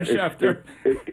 Schefter,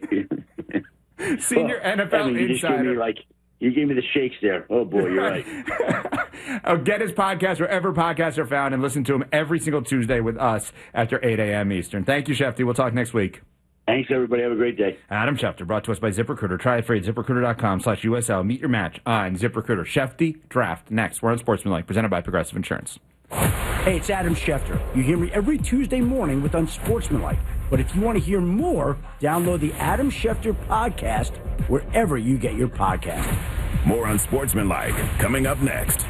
senior NFL insider. You gave me the shakes there. Oh, boy, you're right. Get his podcast wherever podcasts are found and listen to him every single Tuesday with us after 8 a.m. Eastern. Thank you, Shefty. We'll talk next week. Thanks, everybody. Have a great day. Adam Schefter, brought to us by ZipRecruiter. Try it free at ZipRecruiter.com/USL. Meet your match on ZipRecruiter. Shefty Draft next. We're on Sportsmanlike, presented by Progressive Insurance. Hey, it's Adam Schefter. You hear me every Tuesday morning with Unsportsmanlike. But if you want to hear more, download the Adam Schefter podcast wherever you get your podcast. More Unsportsmanlike coming up next.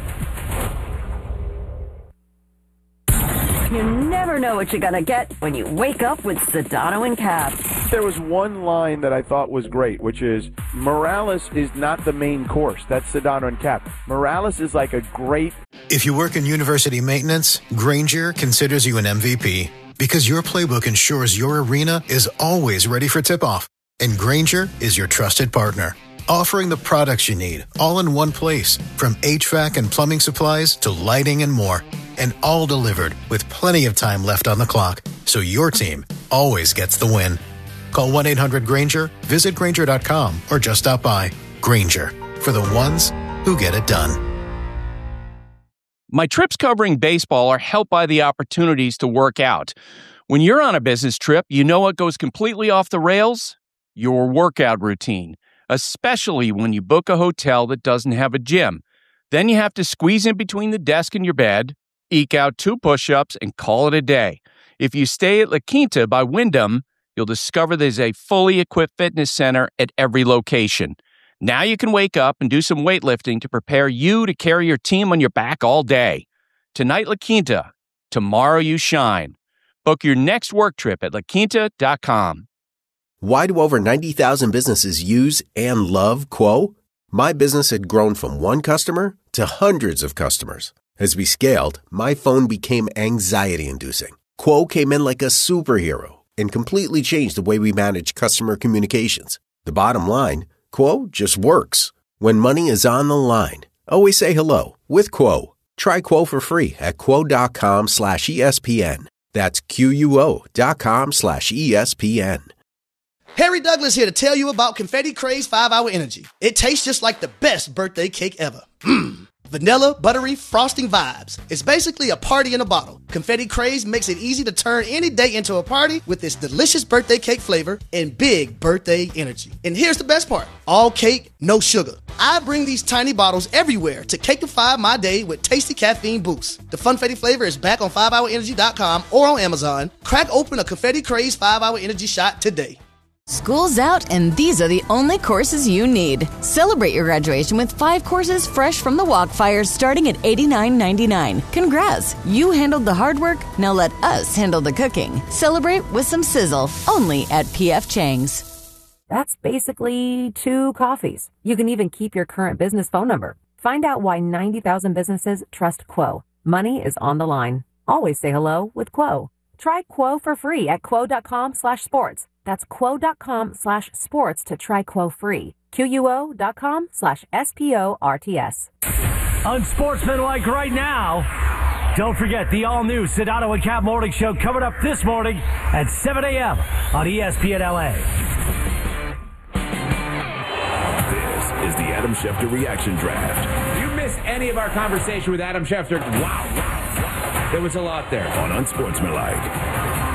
You never know what you're going to get when you wake up with Sedano and Cap. There was one line that I thought was great, which is, Morales is not the main course. That's Sedano and Cap. Morales is like a great... If you work in university maintenance, Grainger considers you an MVP because your playbook ensures your arena is always ready for tip-off. And Grainger is your trusted partner, offering the products you need all in one place, from HVAC and plumbing supplies to lighting and more. And all delivered with plenty of time left on the clock, so your team always gets the win. Call 1-800-GRAINGER, visit Grainger.com, or just stop by. Grainger, for the ones who get it done. My trips covering baseball are helped by the opportunities to work out. When you're on a business trip, you know what goes completely off the rails? Your workout routine, especially when you book a hotel that doesn't have a gym. Then you have to squeeze in between the desk and your bed, eke out 2 push-ups, and call it a day. If you stay at La Quinta by Wyndham, you'll discover there's a fully equipped fitness center at every location. Now you can wake up and do some weightlifting to prepare you to carry your team on your back all day. Tonight, La Quinta. Tomorrow, you shine. Book your next work trip at laquinta.com. Why do over 90,000 businesses use and love Quo? My business had grown from one customer to hundreds of customers. As we scaled, my phone became anxiety-inducing. Quo came in like a superhero and completely changed the way we manage customer communications. The bottom line, Quo just works. When money is on the line, always say hello with Quo. Try Quo for free at quo.com/ESPN. That's QUO.com/ESPN. Harry Douglas here to tell you about Confetti Craze 5-Hour Energy. It tastes just like the best birthday cake ever. Vanilla, buttery, frosting vibes. It's basically a party in a bottle. Confetti Craze makes it easy to turn any day into a party with its delicious birthday cake flavor and big birthday energy. And here's the best part. All cake, no sugar. I bring these tiny bottles everywhere to cakeify my day with tasty caffeine boost. The Funfetti flavor is back on 5hourenergy.com or on Amazon. Crack open a Confetti Craze 5-Hour Energy shot today. School's out, and these are the only courses you need. Celebrate your graduation with 5 courses fresh from the Walkfire starting at $89.99. Congrats! You handled the hard work, now let us handle the cooking. Celebrate with some sizzle, only at P.F. Chang's. That's basically 2 coffees. You can even keep your current business phone number. Find out why 90,000 businesses trust Quo. Money is on the line. Always say hello with Quo. Try Quo for free at quo.com/sports. That's quo.com/sports to try Quo free. QUO.com/SPORTS. Unsportsmanlike right now. Don't forget the all-new Sedano and Cap Morning Show coming up this morning at 7 a.m. on ESPN LA. This is the Adam Schefter Reaction Draft. If you missed any of our conversation with Adam Schefter, wow. There was a lot there. On Unsportsmanlike.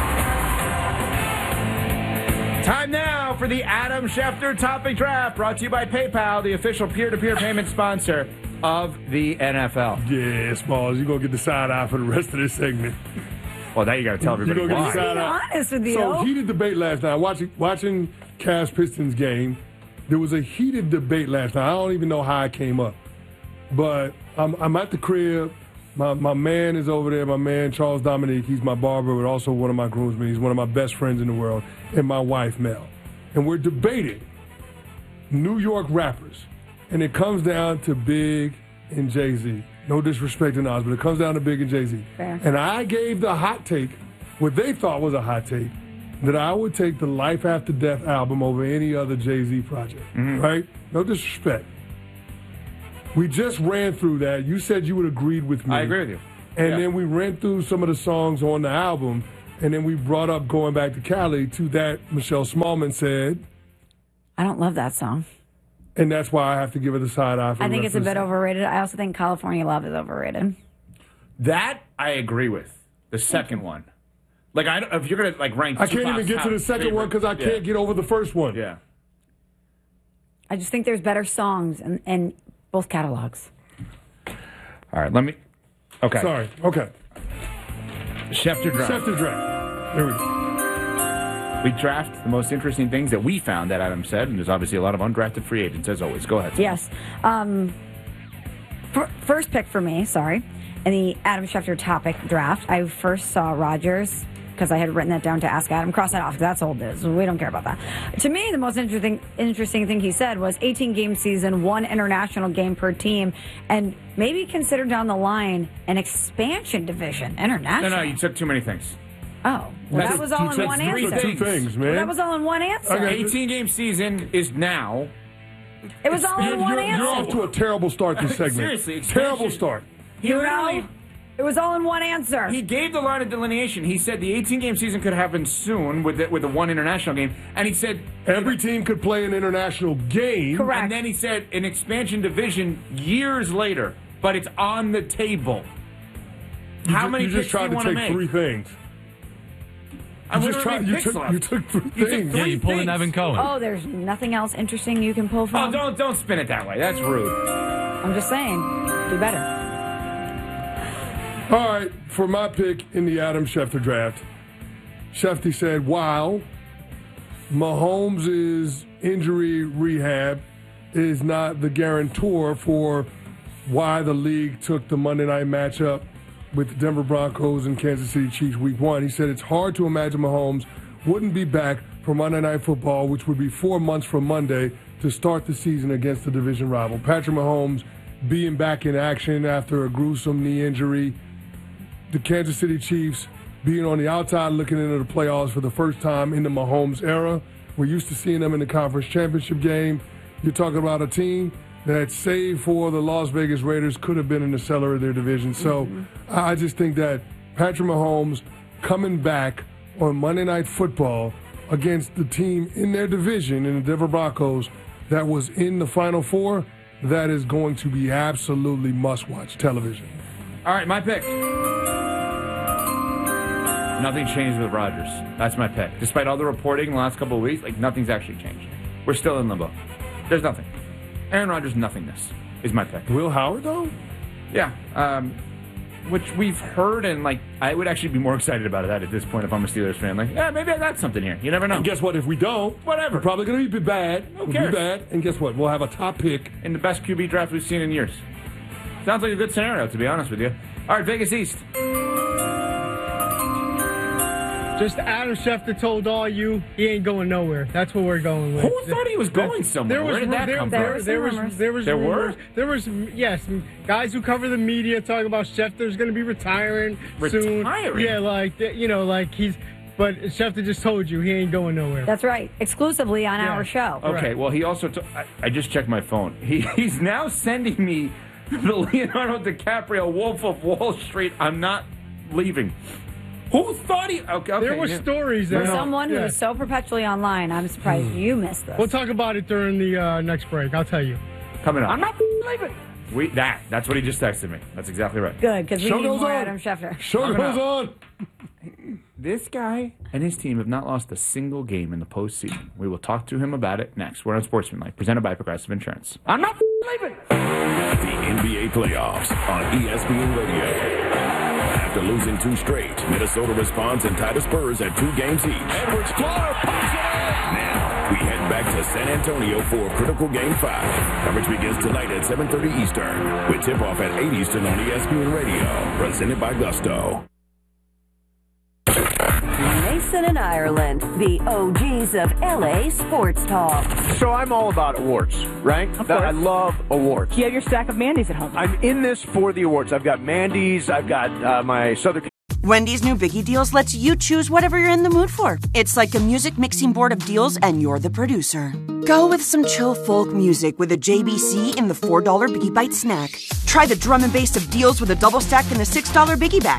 Time now for the Adam Schefter Topic Draft, brought to you by PayPal, the official peer-to-peer payment sponsor of the NFL. Yeah, Smalls, you're going to get the side-eye for the rest of this segment. Well, now you got to tell everybody why. Be honest with you. So, heated debate last night. Watching Cavs-Pistons game, there was a heated debate last night. I don't even know how it came up. But I'm at the crib. My man is over there, my man Charles Dominique. He's my barber, but also one of my groomsmen. He's one of my best friends in the world, and my wife, Mel. And we're debating New York rappers, and it comes down to Big and Jay-Z. No disrespect to Nas, but it comes down to Big and Jay-Z. Fair. And I gave the hot take, what they thought was a hot take, that I would take the Life After Death album over any other Jay-Z project, right? No disrespect. We just ran through that. You said you would agreed with me. I agree with you. And then we ran through some of the songs on the album And then we brought up going back to Cali. To that, Michelle Smallman said, I don't love that song. And that's why I have to give it a side eye. I think it's a bit overrated. I also think California Love is overrated. That I agree with. The second one. Like, if you're going to rank I can't even get to the second one because I can't get over the first one. Yeah. I just think there's better songs in both catalogs. All right, let me... Okay. Sorry. Okay. Schefter draft. Schefter draft. There we go. We draft the most interesting things that we found, that Adam said, and there's obviously a lot of undrafted free agents, as always. Go ahead. Yes. First pick for me, in the Adam Schefter topic draft, I first saw Rodgers because I had written that down to ask Adam. Cross that off because that's old news. We don't care about that. To me, the most interesting thing he said was 18-game season, 1 international game per team, and maybe consider down the line an expansion division, international. No, you took too many things. Oh, well, that was all in one answer. Two things, man. Well, that was all in one answer. 18-game season is now. It was all in one answer. You're off to a terrible start this segment. Seriously. Terrible start. It was all in one answer. He gave the line of delineation. He said the 18-game season could happen soon with the 1 international game. And he said... Every team could play an international game. Correct. And then he said an expansion division years later. But it's on the table. How many picks do you want to make? You just tried to take 3 things. You took 3 things. Yeah, you pulled an Evan Cohen. Oh, there's nothing else interesting you can pull from? Oh, don't spin it that way. That's rude. I'm just saying. Do better. All right, for my pick in the Adam Schefter draft, Shefty said, while Mahomes' injury rehab is not the guarantor for why the league took the Monday night matchup with the Denver Broncos and Kansas City Chiefs week 1, he said it's hard to imagine Mahomes wouldn't be back for Monday Night Football, which would be 4 months from Monday, to start the season against the division rival. Patrick Mahomes being back in action after a gruesome knee injury. The Kansas City Chiefs being on the outside looking into the playoffs for the first time in the Mahomes era. We're used to seeing them in the conference championship game. You're talking about a team that, save for the Las Vegas Raiders, could have been in the cellar of their division. So I just think that Patrick Mahomes coming back on Monday Night Football against the team in their division, in the Denver Broncos, that was in the Final Four, that is going to be absolutely must-watch television. All right, my pick. Nothing changed with Rodgers. That's my pick. Despite all the reporting in the last couple of weeks, nothing's actually changed. We're still in limbo. There's nothing. Aaron Rodgers' nothingness is my pick. Will Howard, though? Yeah. Which we've heard, and I would actually be more excited about that at this point if I'm a Steelers fan. Maybe I got something here. You never know. And guess what? If we don't, whatever. We're probably going to be bad. Who cares? We'll be bad. And guess what? We'll have a top pick in the best QB draft we've seen in years. Sounds like a good scenario, to be honest with you. All right, Vegas East. Just Adam Schefter told all you he ain't going nowhere. That's what we're going with. Who thought he was going somewhere? Where did that come from? There was guys who cover the media talking about Schefter's going to be retiring soon. Yeah, he's. But Schefter just told you he ain't going nowhere. That's right. Exclusively on our show. Okay, well, he also... I just checked my phone. He's now sending me the Leonardo DiCaprio Wolf of Wall Street. I'm not leaving. Who thought he... Okay, there were stories there. For someone who is so perpetually online, I'm surprised you missed this. We'll talk about it during the next break. I'll tell you. Coming up. I'm not leaving. That's what he just texted me. That's exactly right. Good, because we need more Adam Schefter. Show goes on. This guy and his team have not lost a single game in the postseason. We will talk to him about it next. We're on Sportsmanlike, presented by Progressive Insurance. I'm not leaving. The NBA playoffs on ESPN Radio. After losing 2 straight, Minnesota responds and tied the Spurs at 2 games each. Edwards Clark pops it in. Now we head back to San Antonio for critical Game 5. Coverage begins tonight at 7:30 Eastern, with tip-off at 8 Eastern on ESPN Radio. Presented by Gusto. Mason and Ireland, the OGs of LA Sports Talk. So I'm all about awards, right? I love awards. You have your stack of Mandy's at home. I'm in this for the awards. I've got Mandy's. I've got my Southern... Wendy's new Biggie Deals lets you choose whatever you're in the mood for. It's like a music mixing board of deals, and you're the producer. Go with some chill folk music with a JBC in the $4 Biggie Bite snack. Try the drum and bass of deals with a double stack in the $6 Biggie Bag.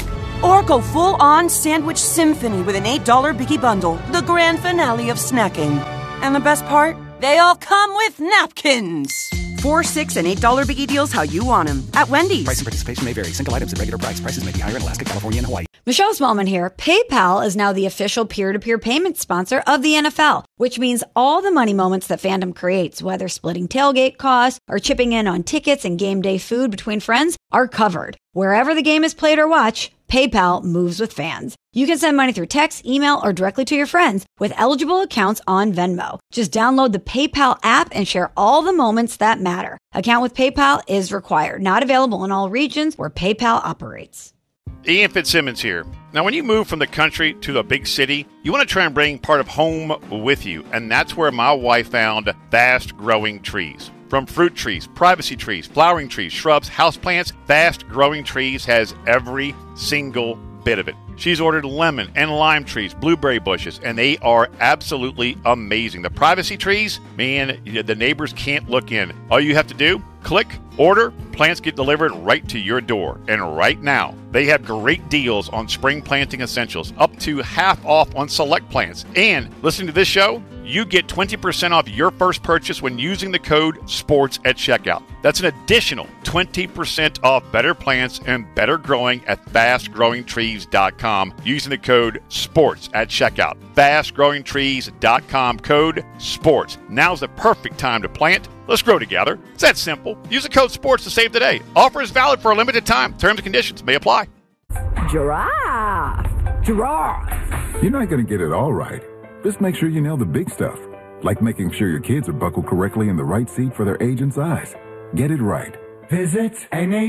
Or go full-on sandwich symphony with an $8 Biggie Bundle, the grand finale of snacking. And the best part? They all come with napkins. $4, $6, and $8 Biggie deals how you want them. At Wendy's. Price and participation may vary. Single items at regular price. Prices may be higher in Alaska, California, and Hawaii. Michelle Smallman here. PayPal is now the official peer-to-peer payment sponsor of the NFL, which means all the money moments that fandom creates, whether splitting tailgate costs or chipping in on tickets and game day food between friends, are covered. Wherever the game is played or watched, PayPal moves with fans. You can send money through text, email, or directly to your friends with eligible accounts on Venmo. Just download the PayPal app and share all the moments that matter. Account with PayPal is required. Not available in all regions where PayPal operates. Ian Fitzsimmons here. Now, when you move from the country to the big city, you want to try and bring part of home with you, and that's where my wife found Fast Growing Trees. From fruit trees, privacy trees, flowering trees, shrubs, houseplants, Fast Growing Trees has every single bit of it. She's ordered lemon and lime trees, blueberry bushes, and they are absolutely amazing. The privacy trees, man, the neighbors can't look in. All you have to do, click, order, plants get delivered right to your door. And right now, they have great deals on spring planting essentials, up to half off on select plants. And listening to this show, you get 20% off your first purchase when using the code SPORTS at checkout. That's an additional 20% off better plants and better growing at fastgrowingtrees.com using the code SPORTS at checkout. Fastgrowingtrees.com, code SPORTS. Now's the perfect time to plant. Let's grow together. It's that simple. Use the code SPORTS to save today. Offer is valid for a limited time. Terms and conditions may apply. Giraffe. Giraffe. You're not going to get it all right. Just make sure you nail the big stuff, like making sure your kids are buckled correctly in the right seat for their age and size. Get it right. Visit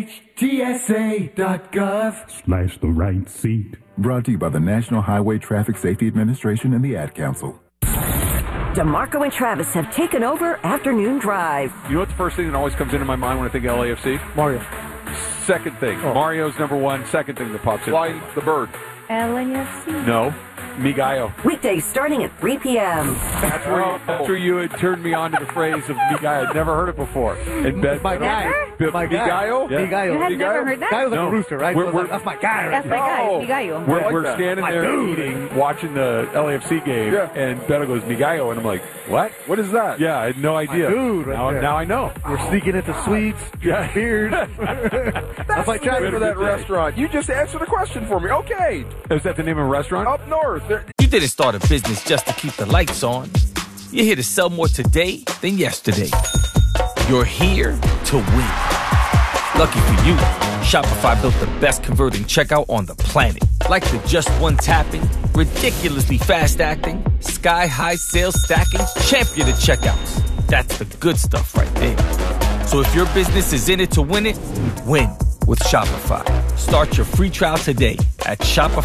NHTSA.gov/the right seat. Brought to you by the National Highway Traffic Safety Administration and the Ad Council. DeMarco and Travis have taken over Afternoon Drive. You know what the first thing that always comes into my mind when I think of LAFC? Mario. Second thing. Oh. Mario's number one. Second thing that pops in. Fly the bird. LAFC. No. Mi Gallo. Weekdays starting at 3 p.m. That's where you had turned me on to the phrase of Mi Gallo. I'd never heard it before. And Ben, my guy. Mi Gallo? Mi Gallo. You have never heard that? Gallo's like No. a rooster, right? That's my guy. That's my guy. Mi Gallo. We're standing there eating, watching the LAFC game, and Beto goes, Mi Gallo, and I'm like, what? What is that? Yeah, I had no idea. Dude, now I know. We're sneaking into sweets, beers. That's like chatting for that restaurant. You just answered the question for me. Okay. Is that the name of a restaurant? Up north. You didn't start a business just to keep the lights on. You're here to sell more today than yesterday. You're here to win. Lucky for you, Shopify built the best converting checkout on the planet. Like the just one tapping, ridiculously fast acting, sky-high sales stacking, champion of checkouts. That's the good stuff right there. So if your business is in it to win it, win with Shopify. Start your free trial today at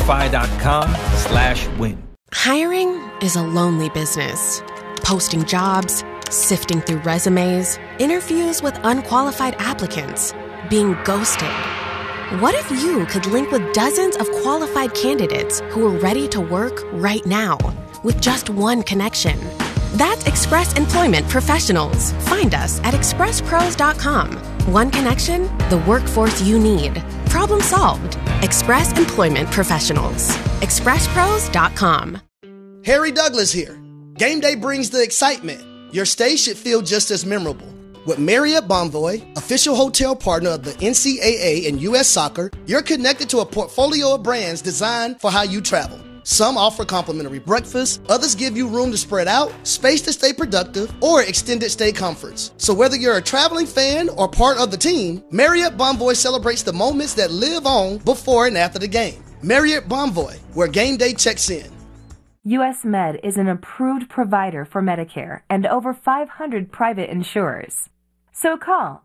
shopify.com/win. Hiring is a lonely business. Posting jobs, sifting through resumes, interviews with unqualified applicants, being ghosted. What if you could link with dozens of qualified candidates who are ready to work right now with just one connection? That's Express Employment Professionals. Find us at expresspros.com. One connection, the workforce you need. Problem solved. Express Employment Professionals. expresspros.com. Harry Douglas here. Game day brings the excitement. Your stay should feel just as memorable. With Marriott Bonvoy, official hotel partner of the NCAA and U.S. Soccer, you're connected to a portfolio of brands designed for how you travel. Some offer complimentary breakfast, others give you room to spread out, space to stay productive, or extended stay comforts. So whether you're a traveling fan or part of the team, Marriott Bonvoy celebrates the moments that live on before and after the game. Marriott Bonvoy, where game day checks in. US Med is an approved provider for Medicare and over 500 private insurers. So call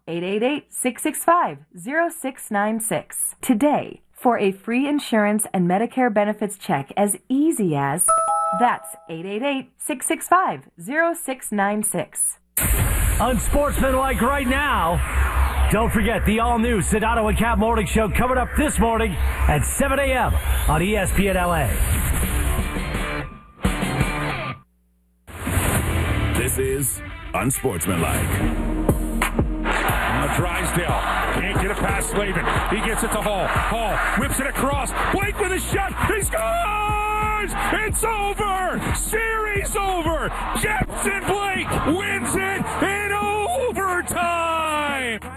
888-665-0696 today for a free insurance and Medicare benefits check as easy as, that's 888-665-0696. Unsportsmanlike right now. Don't forget the all-new Sedano and Cap Morning Show coming up this morning at 7 a.m. on ESPN LA. This is Unsportsmanlike. Now Drysdale can't get it past Slavin. He gets it to Hall. Hall whips it across. Blake with a shot. He scores! It's over! Series over! Jefferson Blake wins it in overtime!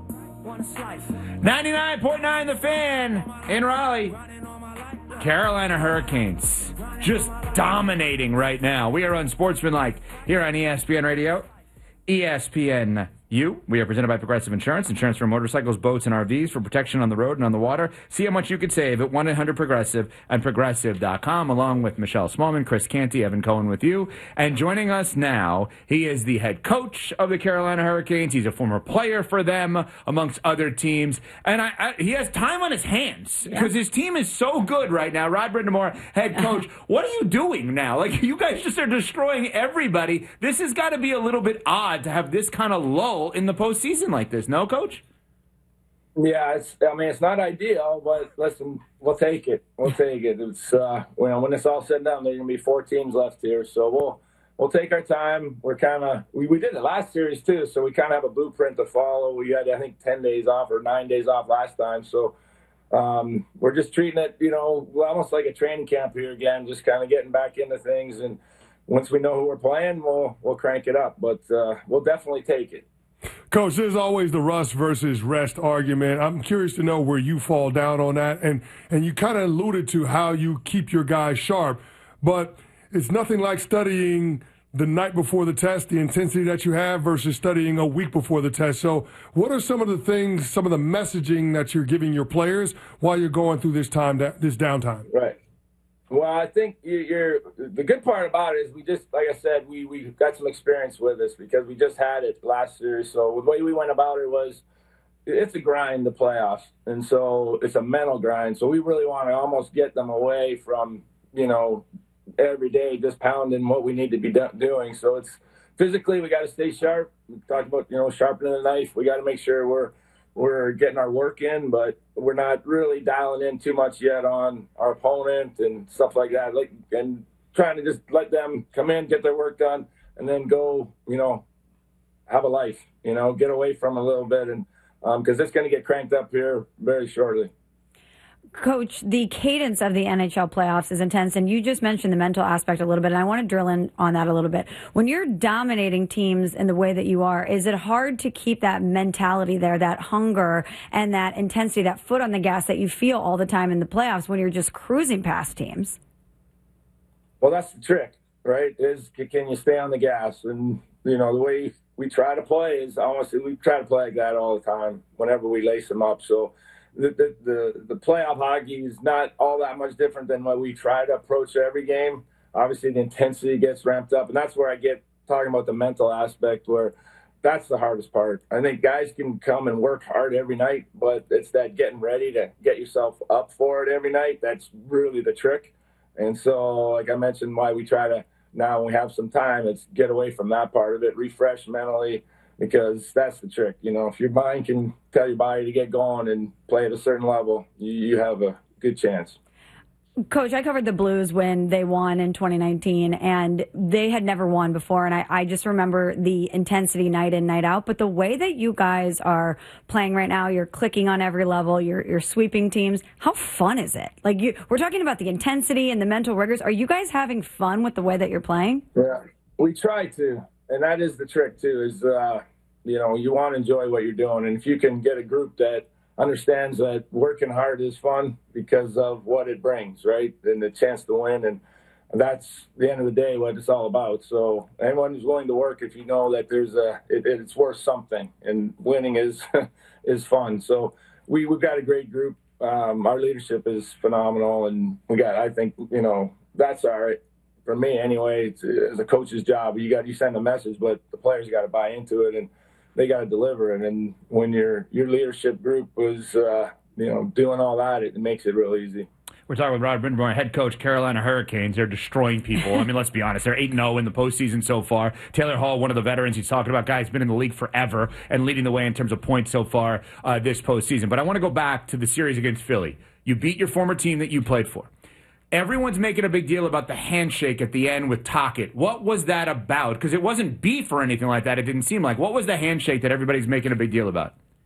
99.9 The Fan in Raleigh. Carolina Hurricanes just dominating right now. We are Unsportsmanlike here on ESPN Radio, ESPNU. We are presented by Progressive Insurance. Insurance for motorcycles, boats, and RVs for protection on the road and on the water. See how much you could save at 1-800-PROGRESSIVE and Progressive.com, along with Michelle Smallman, Chris Canty, Evan Cohen with you. And joining us now, he is the head coach of the Carolina Hurricanes. He's a former player for them, amongst other teams. And he has time on his hands because his team is so good right now. Rod Brindamore, head coach. What are you doing now? Like, you guys just are destroying everybody. This has got to be a little bit odd to have this kind of lull in the postseason like this, no, Coach? Yeah, it's not ideal, but listen, we'll take it. We'll take it. It's when it's all said and done, there's gonna be 4 teams left here, so we'll take our time. We're we did it last series too, so we kind of have a blueprint to follow. We had, I think, 10 days off or 9 days off last time, so we're just treating it, almost like a training camp here again, just kind of getting back into things. And once we know who we're playing, we'll crank it up. But we'll definitely take it. Coach, there's always the rust versus rest argument. I'm curious to know where you fall down on that. And you kind of alluded to how you keep your guys sharp, but it's nothing like studying the night before the test, the intensity that you have versus studying a week before the test. So what are some of the things, some of the messaging that you're giving your players while you're going through this downtime? Right. Well, I think the good part about it is we just, like I said, we got some experience with this because we just had it last year. So the way we went about it was it's a grind, the playoffs. And so it's a mental grind. So we really want to almost get them away from, every day just pounding what we need to be doing. So it's physically we got to stay sharp. We talked about, sharpening the knife. We got to make sure we're getting our work in, but we're not really dialing in too much yet on our opponent and stuff like that. And trying to just let them come in, get their work done, and then go, have a life, get away from a little bit. And because it's going to get cranked up here very shortly. Coach, the cadence of the NHL playoffs is intense, and you just mentioned the mental aspect a little bit, and I want to drill in on that a little bit. When you're dominating teams in the way that you are, is it hard to keep that mentality there, that hunger and that intensity, that foot on the gas that you feel all the time in the playoffs when you're just cruising past teams? Well, that's the trick, right, is can you stay on the gas? And, the way we try to play is honestly, we try to play like that all the time whenever we lace them up. So the playoff hockey is not all that much different than what we try to approach every game. Obviously, the intensity gets ramped up, and that's where I get talking about the mental aspect, where that's the hardest part. I think guys can come and work hard every night, but it's that getting ready to get yourself up for it every night. That's really the trick. And so, like I mentioned, why we try to, now when we have some time, it's get away from that part of it, refresh mentally, because that's the trick. If your mind can tell your body to get going and play at a certain level, you have a good chance. Coach, I covered the Blues when they won in 2019, and they had never won before, and I just remember the intensity night in, night out. But the way that you guys are playing right now, you're clicking on every level, you're sweeping teams. How fun is it? We're talking about the intensity and the mental rigors. Are you guys having fun with the way that you're playing? Yeah, we try to. And that is the trick, too, is, you want to enjoy what you're doing. And if you can get a group that understands that working hard is fun because of what it brings, right, and the chance to win. And that's, the end of the day, what it's all about. So anyone who's willing to work, if you know that there's it's worth something, and winning is is fun. So we've got a great group. Our leadership is phenomenal. And I think, that's all right. For me, anyway, it's a coach's job. You send a message, but the players got to buy into it, and they got to deliver it. And when your leadership group was, doing all that, it makes it real easy. We're talking with Rod Brindamore, head coach, Carolina Hurricanes. They're destroying people. I mean, let's be honest. They're 8-0 in the postseason so far. Taylor Hall, one of the veterans he's talking about, guy's been in the league forever and leading the way in terms of points so far this postseason. But I want to go back to the series against Philly. You beat your former team that you played for. Everyone's making a big deal about the handshake at the end with Tocchet. What was that about? Because it wasn't beef or anything like that, it didn't seem like. What was the handshake that everybody's making a big deal about?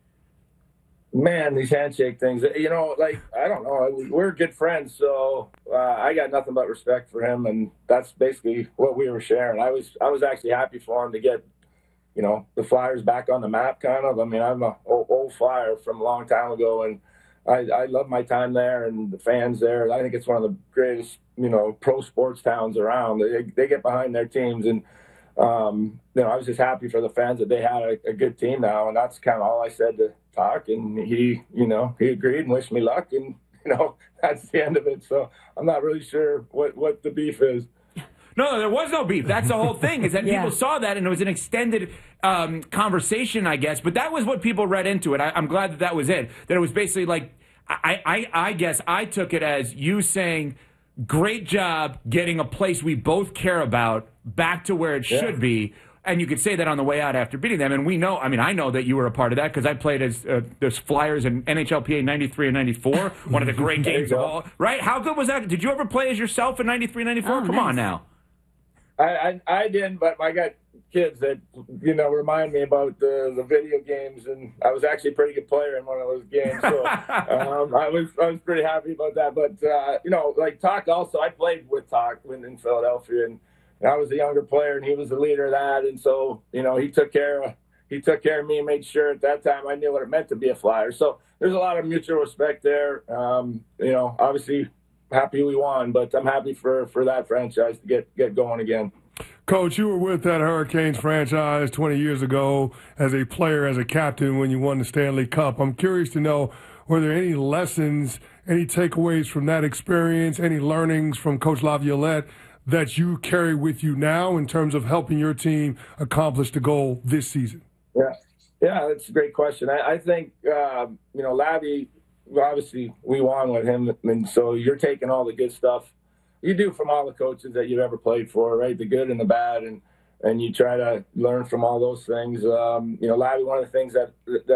Man, these handshake things, you know, like, I don't know. We're good friends, so I got nothing but respect for him, and that's basically what we were sharing. I was actually happy for him to get, you know, the Flyers back on the map, kind of. I mean, I'm an old Flyer from a long time ago, and I love my time there and the fans there. I think it's one of the greatest, you know, pro sports towns around. They get behind their teams, and you know, I was just happy for the fans that they had a good team now, and that's kind of all I said to talk. And he, you know, he agreed and wished me luck, and you know, that's the end of it. So I'm not really sure what the beef is. No, there was no beef. That's the whole thing, is that people saw that, and it was an extended conversation, I guess. But that was what people read into it. I'm glad that was it. That it was basically like, I guess I took it as you saying, great job getting a place we both care about back to where it should be. And you could say that on the way out after beating them. And we know, I mean, I know that you were a part of that because I played as the Flyers in NHLPA 93 and 94, one of the great games of all. Right? How good was that? Did you ever play as yourself in 93, 94? Come on now. I didn't, but I got kids that, you know, remind me about the video games, and I was actually a pretty good player in one of those games. So I was pretty happy about that. But, you know, like Talk also, I played with Talk in Philadelphia, and I was a younger player, and he was the leader of that. And so, you know, he took care of me and made sure at that time I knew what it meant to be a Flyer. So there's a lot of mutual respect there. You know, obviously happy we won, but I'm happy for that franchise to get going again. Coach, you were with that Hurricanes franchise 20 years ago as a player, as a captain when you won the Stanley Cup. I'm curious to know, were there any lessons, any takeaways from that experience, any learnings from Coach Laviolette that you carry with you now in terms of helping your team accomplish the goal this season? Yeah, that's a great question. I think, you know, Lavi, obviously we won with him, and so you're taking all the good stuff you do from all the coaches that you've ever played for, right? The good and the bad, and you try to learn from all those things. You know, Lavi, one of the things that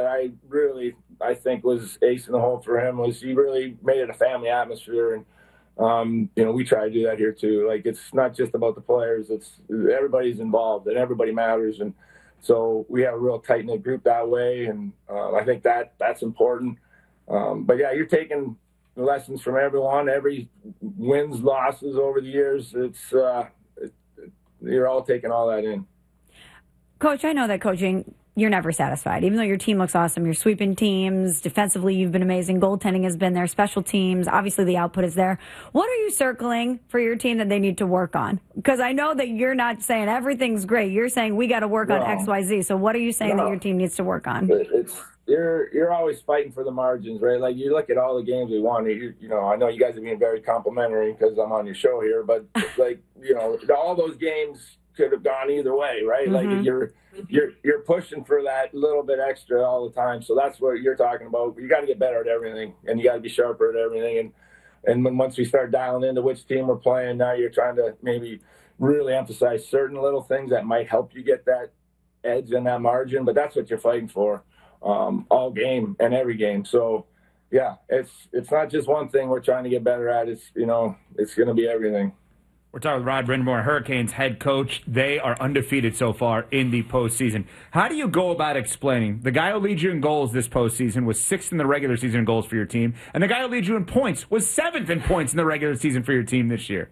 I think was ace in the hole for him was he really made it a family atmosphere, and you know, we try to do that here too. Like, it's not just about the players; it's everybody's involved and everybody matters, and so we have a real tight knit group that way, and I think that's important. But yeah, you're taking the lessons from everyone, every wins, losses over the years. It's you're all taking all that in. Coach, I know that coaching, you're never satisfied. Even though your team looks awesome, you're sweeping teams. Defensively, you've been amazing. Goaltending has been there. Special teams, obviously the output is there. What are you circling for your team that they need to work on? Because I know that you're not saying everything's great. You're saying we got to work on X, Y, Z. So what are you saying that your team needs to work on? You're always fighting for the margins, right? Like, you look at all the games we won. You know, I know you guys are being very complimentary because I'm on your show here, but like, you know, all those games could have gone either way, right? Mm-hmm. Like, you're pushing for that little bit extra all the time. So that's what you're talking about. You got to get better at everything, and you got to be sharper at everything. And when once we start dialing into which team we're playing, now you're trying to maybe really emphasize certain little things that might help you get that edge and that margin. But that's what you're fighting for. All game and every game. So yeah, it's not just one thing we're trying to get better at. It's, you know, it's going to be everything. We're talking with Rod Brind'Amour, Hurricanes head coach. They are undefeated so far in the postseason. How do you go about explaining the guy who leads you in goals this postseason was 6th in the regular season in goals for your team, and the guy who leads you in points was 7th in points in the regular season for your team this year?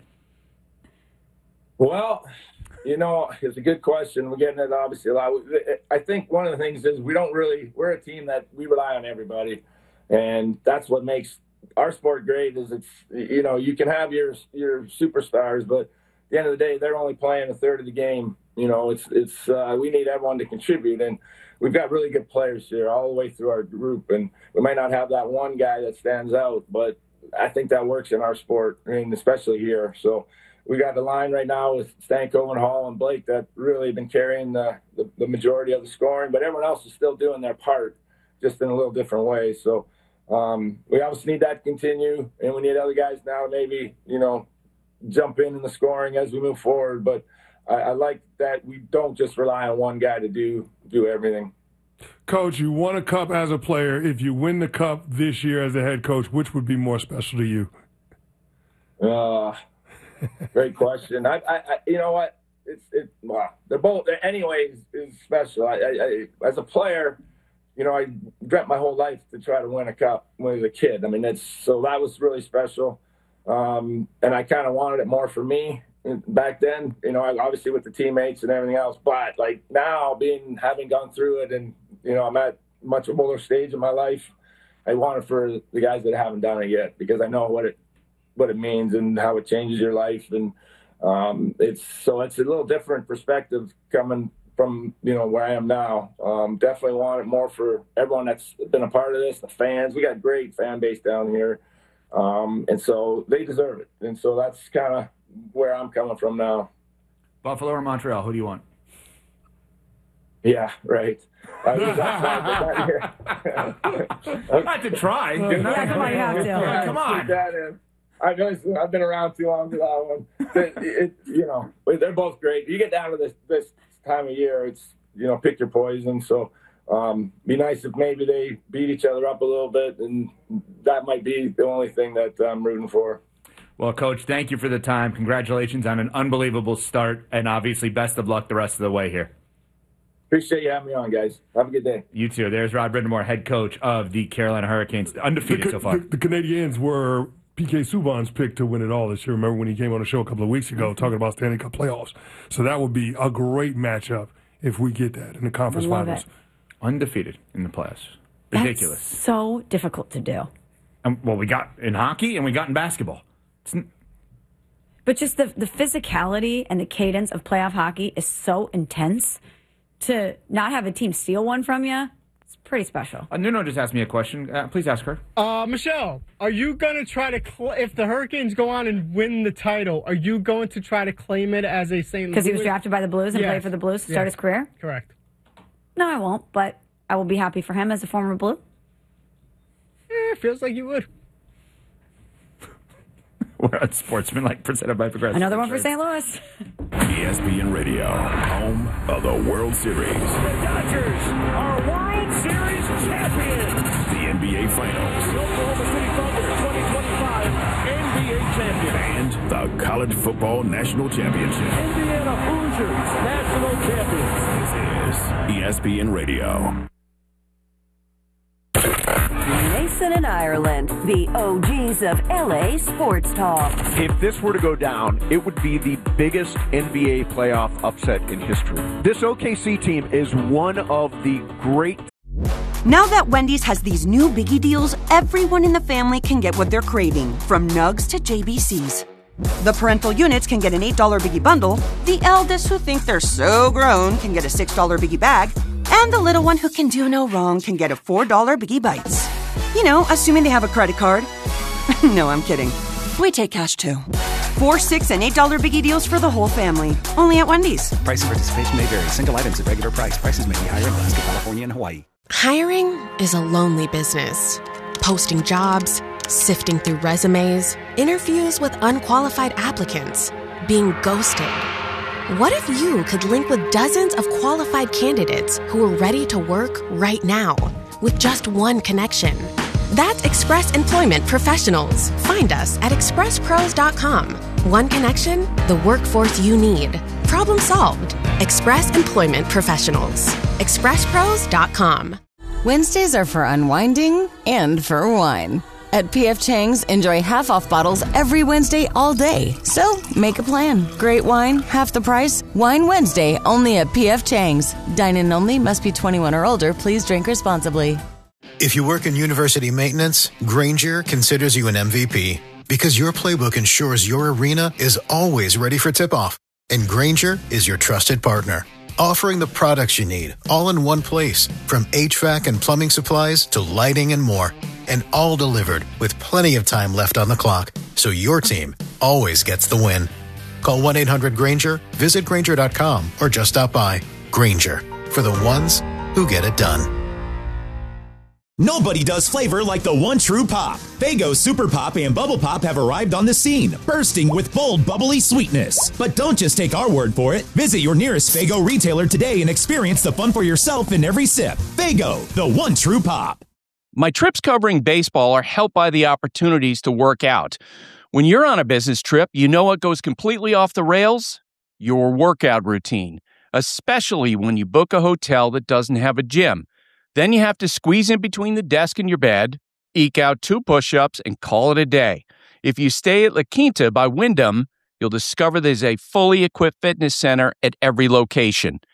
Well, you know, it's a good question. We're getting it obviously a lot. I think one of the things is we're a team that we rely on everybody. And that's what makes our sport great is it's, you know, you can have your superstars, but at the end of the day, they're only playing a third of the game. You know, we need everyone to contribute. And we've got really good players here all the way through our group. And we might not have that one guy that stands out, but I think that works in our sport, and especially here. So we got the line right now with Stanko and Hall and Blake that really been carrying the majority of the scoring, but everyone else is still doing their part, just in a little different way. So we obviously need that to continue, and we need other guys now to maybe, you know, jump in the scoring as we move forward. But I like that we don't just rely on one guy to do everything. Coach, you won a cup as a player. If you win the cup this year as a head coach, which would be more special to you? Great question. I you know what? They're both. Anyways, is special. I as a player, I dreamt my whole life to try to win a cup when I was a kid. I mean, that was really special. And I kind of wanted it more for me back then, obviously with the teammates and everything else. But like now, having gone through it, and I'm at a much older stage in my life, I want it for the guys that haven't done it yet, because I know what it means and how it changes your life. And it's a little different perspective coming from where I am now. Definitely want it more for everyone that's been a part of this, the fans. We got a great fan base down here, and so they deserve it. And so that's kind of where I'm coming from now. Buffalo or Montreal? Who do you want? Yeah, right. I had to try. Yeah, come on, you have to. Come on. I've been around too long for that one. They're both great. You get down to this time of year, it's pick your poison. So be nice if maybe they beat each other up a little bit, and that might be the only thing that I'm rooting for. Well, Coach, thank you for the time. Congratulations on an unbelievable start, and obviously best of luck the rest of the way here. Appreciate you having me on, guys. Have a good day. You too. There's Rod Brindamore, head coach of the Carolina Hurricanes, undefeated so far. The Canadiens were P.K. Subban's pick to win it all this year. Remember when he came on the show a couple of weeks ago talking about Stanley Cup playoffs? So that would be a great matchup if we get that in the conference finals. It. Undefeated in the playoffs. Ridiculous. That's so difficult to do. Well, we got in hockey and we got in basketball. But just the physicality and the cadence of playoff hockey is so intense. To not have a team steal one from you, it's pretty special. Nuno just asked me a question. Please ask her. Michelle, are you going to try to, if the Hurricanes go on and win the title, are you going to try to claim it as a St. Louis? Because he was drafted by the Blues and played for the Blues to start his career? Correct. No, I won't, but I will be happy for him as a former Blue. Feels like you would. We're on Sportsmanlike, presented by Progressive. Another one for St. Louis. ESPN Radio, home of the World Series. The Dodgers are World Series champions. The NBA Finals. The Oklahoma City Thunder 2025 NBA champion. And the College Football National Championship. Indiana Hoosiers national champions. This is ESPN Radio. Mason and Ireland, the OGs of LA Sports Talk. If this were to go down, it would be the biggest NBA playoff upset in history. This OKC team is one of the great. Now that Wendy's has these new biggie deals, everyone in the family can get what they're craving, from nugs to JBCs. The parental units can get an $8 biggie bundle, the eldest who think they're so grown can get a $6 biggie bag, and the little one who can do no wrong can get a $4 biggie bites. Assuming they have a credit card. No, I'm kidding. We take cash too. 4, $6, and $8 biggie deals for the whole family. Only at Wendy's. Price and participation may vary. Single items at regular price. Prices may be higher in Alaska, California, and Hawaii. Hiring is a lonely business. Posting jobs, sifting through resumes, interviews with unqualified applicants, being ghosted. What if you could link with dozens of qualified candidates who are ready to work right now with just one connection? That's Express Employment Professionals. Find us at expresspros.com. One connection, the workforce you need. Problem solved. Express Employment Professionals. expresspros.com. Wednesdays are for unwinding and for wine. At P.F. Chang's, enjoy half-off bottles every Wednesday all day. So, make a plan. Great wine, half the price. Wine Wednesday, only at P.F. Chang's. Dine-in only, must be 21 or older. Please drink responsibly. If you work in university maintenance, Grainger considers you an MVP because your playbook ensures your arena is always ready for tip-off. And Grainger is your trusted partner, offering the products you need all in one place, from HVAC and plumbing supplies to lighting and more. And all delivered with plenty of time left on the clock, so your team always gets the win. Call 1-800-GRAINGER, visit Grainger.com, or just stop by. Grainger, for the ones who get it done. Nobody does flavor like the one true pop. Faygo Super Pop and Bubble Pop have arrived on the scene, bursting with bold, bubbly sweetness. But don't just take our word for it. Visit your nearest Faygo retailer today and experience the fun for yourself in every sip. Faygo, the one true pop. My trips covering baseball are helped by the opportunities to work out. When you're on a business trip, you know what goes completely off the rails? Your workout routine, especially when you book a hotel that doesn't have a gym. Then you have to squeeze in between the desk and your bed, eke out 2 push-ups, and call it a day. If you stay at La Quinta by Wyndham, you'll discover there's a fully equipped fitness center at every location.